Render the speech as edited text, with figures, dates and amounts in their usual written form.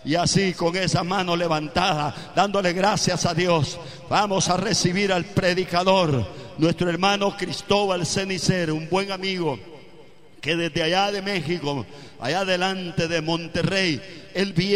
Y así, con esa mano levantada, dándole gracias a Dios, vamos a recibir al predicador, nuestro hermano Cristóbal Cenicero, un buen amigo que desde allá de México, allá delante de Monterrey, él viene.